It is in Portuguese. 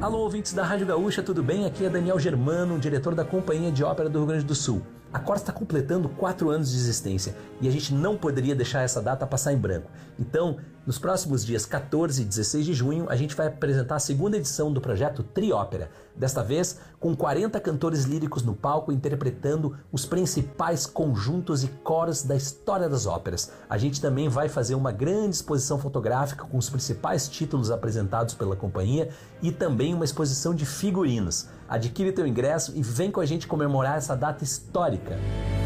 Alô, ouvintes da Rádio Gaúcha, tudo bem? Aqui é Daniel Germano, diretor da Companhia de Ópera do Rio Grande do Sul. A Cor está completando 4 anos de existência e a gente não poderia deixar essa data passar em branco. Então, nos próximos dias 14 e 16 de junho, a gente vai apresentar a segunda edição do projeto Triópera. Desta vez, com 40 cantores líricos no palco interpretando os principais conjuntos e coros da história das óperas. A gente também vai fazer uma grande exposição fotográfica com os principais títulos apresentados pela companhia e também uma exposição de figurinos. Adquire teu ingresso e vem com a gente comemorar essa data histórica.